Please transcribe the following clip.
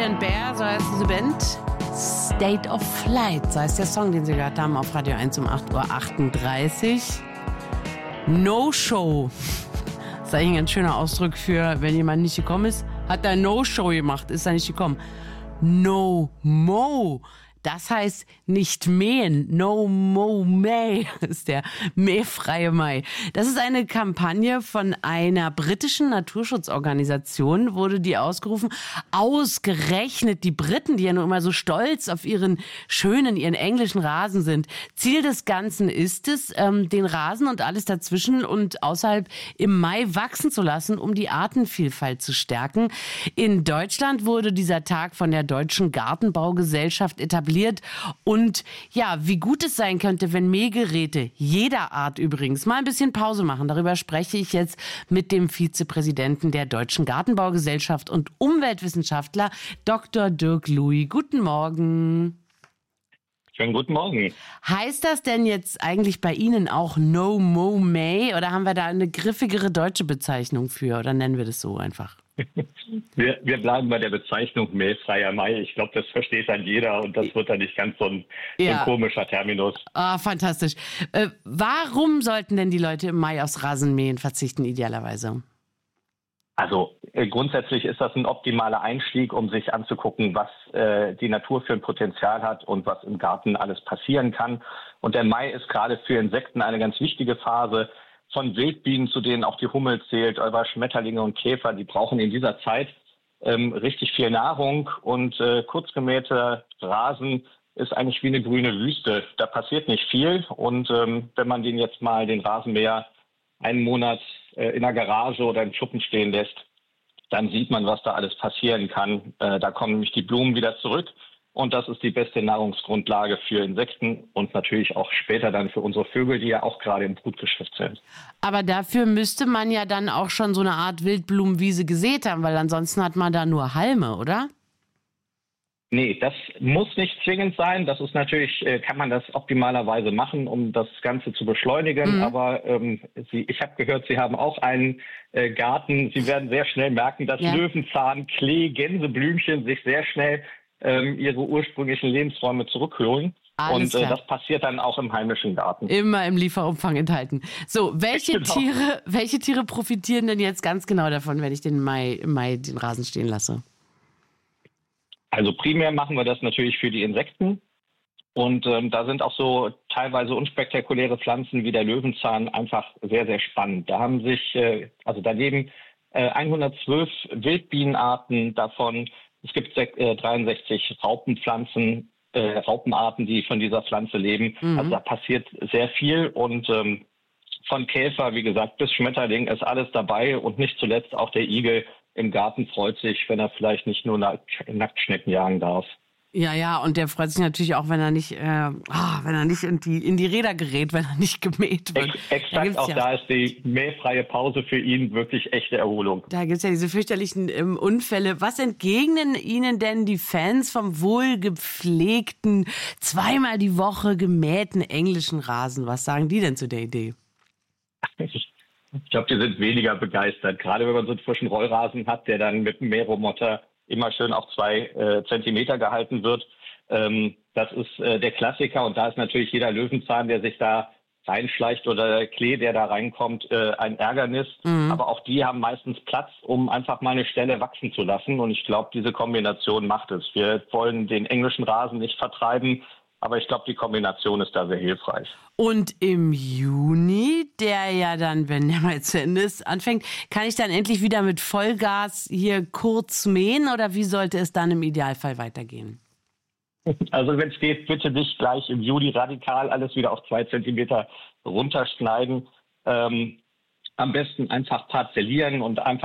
and Bear, so heißt diese Band. State of Flight, so heißt der Song, den Sie gehört haben auf Radio 1 um 8:38 Uhr. No-Show. Das ist eigentlich ein ganz schöner Ausdruck für, wenn jemand nicht gekommen ist, hat er No-Show gemacht, ist er nicht gekommen. No-Mo. Das heißt nicht mähen. No Mo May ist der mähfreie Mai. Das ist eine Kampagne von einer britischen Naturschutzorganisation, wurde die ausgerufen. Ausgerechnet die Briten, die ja nur immer so stolz auf ihren englischen Rasen sind. Ziel des Ganzen ist es, den Rasen und alles dazwischen und außerhalb im Mai wachsen zu lassen, um die Artenvielfalt zu stärken. In Deutschland wurde dieser Tag von der Deutschen Gartenbaugesellschaft etabliert. Und ja, wie gut es sein könnte, wenn Mähgeräte jeder Art übrigens mal ein bisschen Pause machen. Darüber spreche ich jetzt mit dem Vizepräsidenten der Deutschen Gartenbaugesellschaft und Umweltwissenschaftler Dr. Dirk Lui. Guten Morgen. Schönen guten Morgen. Heißt das denn jetzt eigentlich bei Ihnen auch No Mo May oder haben wir da eine griffigere deutsche Bezeichnung für oder nennen wir das so einfach? Wir bleiben bei der Bezeichnung mähfreier Mai. Ich glaube, das versteht dann jeder und das wird dann nicht ganz so ein komischer Terminus. Ah, fantastisch. Warum sollten denn die Leute im Mai aufs Rasenmähen verzichten, idealerweise? Also grundsätzlich ist das ein optimaler Einstieg, um sich anzugucken, was die Natur für ein Potenzial hat und was im Garten alles passieren kann. Und der Mai ist gerade für Insekten eine ganz wichtige Phase. Von Wildbienen, zu denen auch die Hummel zählt, über Schmetterlinge und Käfer, die brauchen in dieser Zeit richtig viel Nahrung. Und kurzgemähter Rasen ist eigentlich wie eine grüne Wüste. Da passiert nicht viel. Und wenn man den Rasenmäher einen Monat in der Garage oder im Schuppen stehen lässt, dann sieht man, was da alles passieren kann. Da kommen nämlich die Blumen wieder zurück. Und das ist die beste Nahrungsgrundlage für Insekten und natürlich auch später dann für unsere Vögel, die ja auch gerade im Brutgeschäft sind. Aber dafür müsste man ja dann auch schon so eine Art Wildblumenwiese gesät haben, weil ansonsten hat man da nur Halme, oder? Nee, das muss nicht zwingend sein. Das ist natürlich, kann man das optimalerweise machen, um das Ganze zu beschleunigen. Aber ich habe gehört, Sie haben auch einen Garten. Sie werden sehr schnell merken, dass Löwenzahn, Klee, Gänseblümchen sich sehr schnell ihre ursprünglichen Lebensräume zurückholen. Alles klar. Das passiert dann auch im heimischen Garten. Immer im Lieferumfang enthalten. So, welche Tiere profitieren denn jetzt ganz genau davon, wenn ich im Mai den Rasen stehen lasse? Also primär machen wir das natürlich für die Insekten. Und da sind auch so teilweise unspektakuläre Pflanzen wie der Löwenzahn einfach sehr, sehr spannend. Da haben sich, daneben 112 Wildbienenarten davon. Es gibt 63 Raupenarten, die von dieser Pflanze leben. Also da passiert sehr viel und von Käfer, wie gesagt, bis Schmetterling ist alles dabei und nicht zuletzt auch der Igel im Garten freut sich, wenn er vielleicht nicht nur Nacktschnecken jagen darf. Ja, und der freut sich natürlich auch, wenn er nicht in die Räder gerät, wenn er nicht gemäht wird. Exakt, da ist die mähfreie Pause für ihn wirklich echte Erholung. Da gibt es ja diese fürchterlichen Unfälle. Was entgegnen Ihnen denn die Fans vom wohlgepflegten, zweimal die Woche gemähten englischen Rasen? Was sagen die denn zu der Idee? Ich glaube, die sind weniger begeistert. Gerade wenn man so einen frischen Rollrasen hat, der dann mit dem Mähroboter immer schön auf 2 Zentimeter gehalten wird. Das ist der Klassiker und da ist natürlich jeder Löwenzahn, der sich da reinschleicht oder der Klee, der da reinkommt, ein Ärgernis. Aber auch die haben meistens Platz, um einfach mal eine Stelle wachsen zu lassen und ich glaube, diese Kombination macht es. Wir wollen den englischen Rasen nicht vertreiben, aber ich glaube, die Kombination ist da sehr hilfreich. Und im Juni, der ja dann, wenn der mal zu Ende ist, anfängt, kann ich dann endlich wieder mit Vollgas hier kurz mähen oder wie sollte es dann im Idealfall weitergehen? Also wenn es geht, bitte nicht gleich im Juli radikal alles wieder auf 2 Zentimeter runterschneiden. Am besten einfach parzellieren und einfach